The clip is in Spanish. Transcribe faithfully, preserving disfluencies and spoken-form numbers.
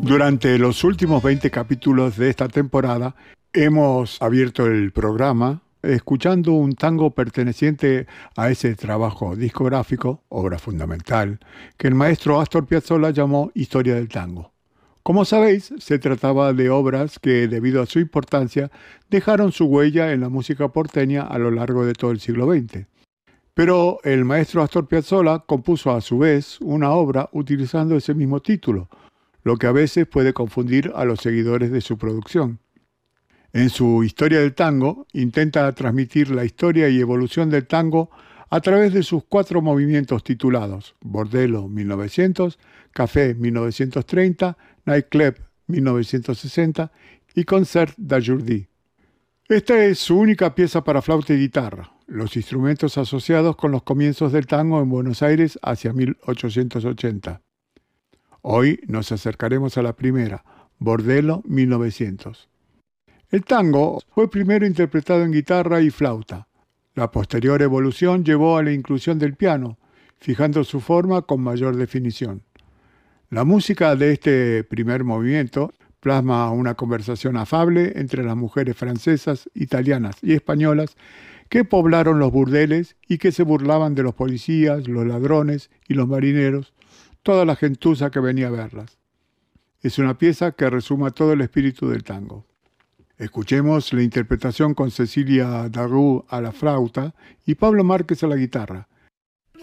Durante los últimos veinte capítulos de esta temporada hemos abierto el programa escuchando un tango perteneciente a ese trabajo discográfico, obra fundamental, que el maestro Astor Piazzolla llamó Historia del Tango. Como sabéis, se trataba de obras que, debido a su importancia, dejaron su huella en la música porteña a lo largo de todo el siglo veinte. Pero el maestro Astor Piazzolla compuso a su vez una obra utilizando ese mismo título, lo que a veces puede confundir a los seguidores de su producción. En su Historia del Tango, intenta transmitir la historia y evolución del tango a través de sus cuatro movimientos titulados Bordello mil novecientos, Café mil novecientos treinta, Nightclub mil novecientos sesenta y Concert d'Aujourd'hui. Esta es su única pieza para flauta y guitarra, los instrumentos asociados con los comienzos del tango en Buenos Aires hacia mil ochocientos ochenta. Hoy nos acercaremos a la primera, Bordello mil novecientos. El tango fue primero interpretado en guitarra y flauta. La posterior evolución llevó a la inclusión del piano, fijando su forma con mayor definición. La música de este primer movimiento plasma una conversación afable entre las mujeres francesas, italianas y españolas que poblaron los burdeles y que se burlaban de los policías, los ladrones y los marineros, toda la gentuza que venía a verlas. Es una pieza que resuma todo el espíritu del tango. Escuchemos la interpretación con Cecilia Darroux a la flauta y Pablo Márquez a la guitarra,